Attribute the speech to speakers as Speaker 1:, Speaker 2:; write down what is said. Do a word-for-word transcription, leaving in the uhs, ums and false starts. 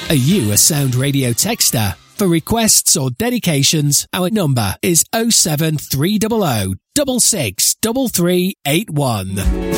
Speaker 1: Are you a Sound Radio texter? For requests or dedications, our number is oh seven three hundred, six six three three eight one.